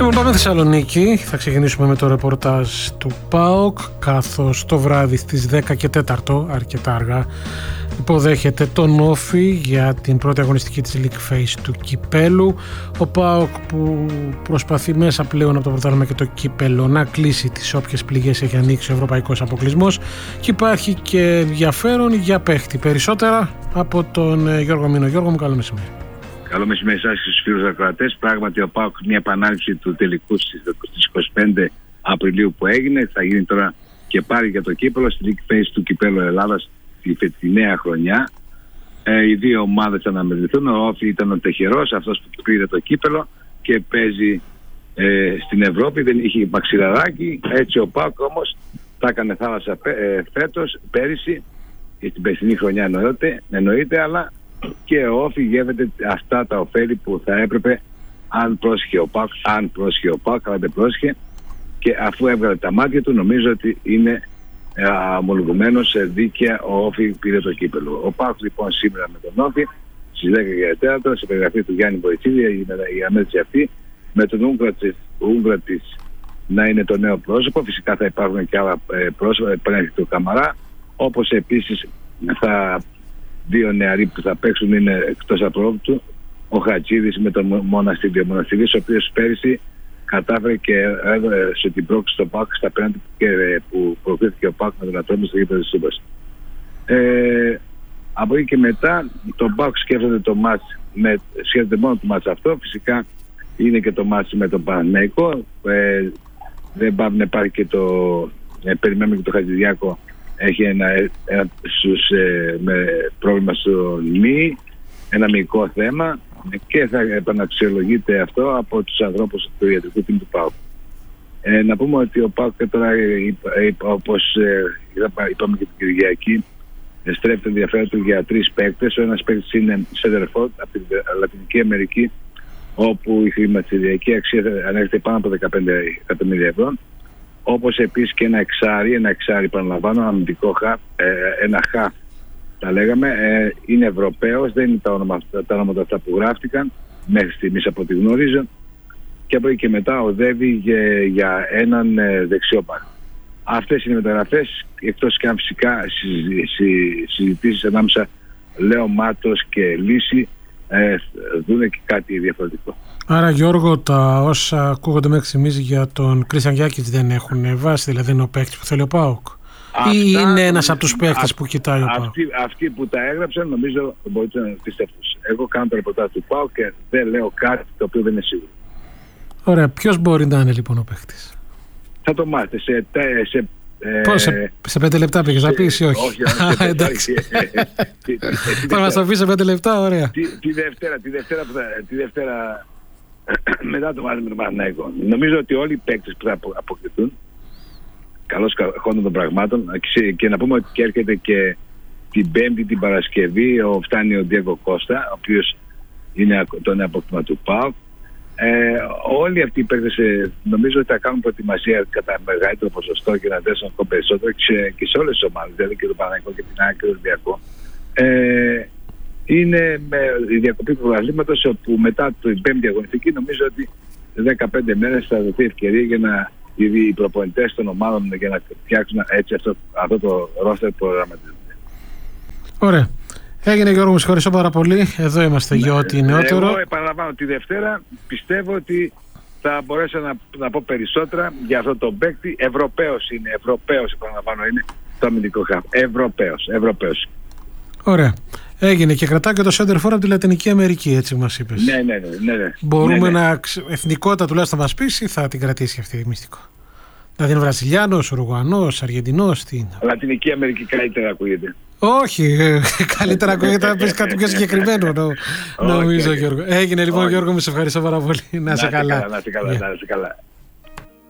Λοιπόν, πάμε Θεσσαλονίκη. Θα ξεκινήσουμε με το ρεπορτάζ του ΠΑΟΚ, καθώς το βράδυ στις 10 και 4, αρκετά αργά, υποδέχεται τον Όφη για την πρώτη αγωνιστική της League Phase του Κυπέλου. Ο ΠΑΟΚ που προσπαθεί μέσα πλέον από το πρωτάθλημα και το Κύπελο να κλείσει τις όποιες πληγές έχει ανοίξει ο ευρωπαϊκός αποκλεισμός, και υπάρχει και ενδιαφέρον για παίχτη. Περισσότερα από τον Γιώργο Μήνο. Γιώργο μου, καλό μεσημέρι. Καλό μεσημέρι σας και στους φίλους ακροατές. Πράγματι ο ΠΑΟΚ μια επανάληψη του τελικού στις 25 Απριλίου που έγινε. Θα γίνει τώρα και πάλι για το Κύπελο, στη League Phase του Κυπέλου Ελλάδας τη νέα χρονιά. Οι δύο ομάδες θα αναμετρηθούν. Ο Όφη ήταν ο τεχερός, αυτός που πήρε το Κύπελο και παίζει στην Ευρώπη. Δεν είχε μαξιλαράκι. Έτσι ο ΠΑΟΚ όμως τα έκανε θάλασσα πέρυσι, για την περσινή χρονιά εννοείται, αλλά και ο Όφη γεύεται αυτά τα ωφέλη που θα έπρεπε αν πρόσχε ο ΠΑΟΚ, αλλά δεν πρόσχε, και αφού έβγαλε τα μάτια του, νομίζω ότι είναι ομολογουμένος δίκαια ο Όφη πήρε το κύπελο. Ο ΠΑΟΚ λοιπόν σήμερα με τον Όφη στις 10 και 4, σε περιγραφή του Γιάννη Βοηθίδη, η αμέτρηση αυτή, με τον Ούγγρατης να είναι το νέο πρόσωπο. Φυσικά θα υπάρχουν και άλλα πρόσωπα, επανέρχεται ο Καμαρά, όπως επίσης θα δύο νεαροί που θα παίξουν είναι εκτός απρόπτου, ο Χατζίδης με τον Μοναστήρι. Ο Μοναστήρης, ο οποίος πέρυσι κατάφερε και έδωσε την πρόκληση στο ΠΑΟΚ στα πέναντι που προκρίθηκε ο ΠΑΟΚ με τον Ατρόμητο στο γήπεδο της Τούμπας. Από εκεί και μετά το ΠΑΟΚ σκέφτεται το μάτς, σκέφτεται μόνο το μάτς αυτό. Φυσικά είναι και το μάτς με τον Παναθηναϊκό. Δεν πάμε να υπάρχει και το περιμένουμε και το Χατζηδιάκο. Έχει με πρόβλημα στο νι, ένα μυϊκό θέμα, και θα επαναξιολογείται αυτό από τους ανθρώπους του ιατρικού team του ΠΑΟΚ. Να πούμε ότι ο ΠΑΟΚ τώρα, όπως είπαμε και την Κυριακή, στρέφει το ενδιαφέρον του για 3 παίκτες. Ο ένας παίκτης είναι Σέντερφορντ από την Λατινική Αμερική, όπου η χρηματιστηριακή αξία ανέρχεται πάνω από 15 εκατομμύρια ευρώ. Όπως επίσης και ένα εξάρι παραλαμβάνω, αμυντικό ένα χαφ τα λέγαμε, είναι Ευρωπαίος, δεν είναι τα ονόματα αυτά που γράφτηκαν μέχρι στιγμής από ό,τι γνωρίζω, και από εκεί και μετά οδεύει για έναν δεξιόπακ. Αυτές είναι οι μεταγραφές, εκτός και αν φυσικά συζητήσεις ανάμεσα Λέο Μάτος και Λύση δούνε και κάτι διαφορετικό. Άρα, Γιώργο, τα όσα ακούγονται μέχρι στιγμής για τον Κρίστιαν Γιάκιτς δεν έχουν βάση, δηλαδή είναι ο παίκτης που θέλει ο ΠΑΟΚ, ή είναι ένας από τους παίκτες που κοιτάει ο ΠΑΟΚ? Αυτοί που τα έγραψαν νομίζω μπορείτε να πιστέψετε. Εγώ κάνω το ρεπορτάζ του ΠΑΟΚ και δεν λέω κάτι το οποίο δεν είναι σίγουρο. Ωραία, ποιος μπορεί να είναι λοιπόν ο παίκτης? Θα το μάθετε σε 5 λεπτά πήγες να πεις ή όχι? Όχι, εντάξει. Θα μας το πεις σε 5 λεπτά, ωραία. Τη Δευτέρα μετά το μάθημα με τον Παναθηναϊκό. Νομίζω ότι όλοι οι παίκτες που θα αποκτηθούν, καλώς χώντων των πραγμάτων, και να πούμε ότι και έρχεται και την Πέμπτη, την Παρασκευή, φτάνει ο Ντιέγκο Κώστα, ο οποίος είναι το νέο απόκτημα του ΠΑΟΚ. Όλοι αυτοί οι παίκτες νομίζω ότι θα κάνουν προετοιμασία κατά μεγαλύτερο ποσοστό και να δέσουν ακόμα περισσότερο και σε όλες τις ομάδες, δηλαδή και το Παναθηναϊκό και την ΑΕΚ και το Ολυμπιακό. Είναι με η διακοπή του πρωταθλήματος, όπου μετά την Πέμπτη αγωνιστική νομίζω ότι 15 μέρες θα δοθεί ευκαιρία για να οι προπονητές των ομάδων για να φτιάξουν έτσι αυτό το ρόστερ που προγραμματίζεται. Ωραία. Έγινε, Γιώργο, μου συγχωρήσω πάρα πολύ. Εδώ είμαστε για ό,τι νεότερο. Εγώ επαναλαμβάνω, τη Δευτέρα πιστεύω ότι θα μπορέσω να πω περισσότερα για αυτό το παίκτη. Ευρωπαίος επαναλαμβάνω, είναι το αμυντικό χαφ. Ευρωπαίος. Ωραία. Έγινε, και κρατάω και το Σέντερφορντ από τη Λατινική Αμερική, έτσι μας είπες. Ναι. Μπορούμε να εθνικότητα τουλάχιστον να μας πεις, ή θα την κρατήσει αυτή μυστικό? Δηλαδή είναι Βραζιλιάνος, Ουρουγουανός, Αργεντινός, τι είναι? Λατινική Αμερική καλύτερα ακούγεται. Όχι, καλύτερα ακούγεται να πεις κάτι πιο συγκεκριμένο, νομίζω, Γιώργο. Έγινε λοιπόν, Γιώργο, μου σε ευχαριστώ πάρα πολύ. Να είσαι καλά. Να είσαι καλά.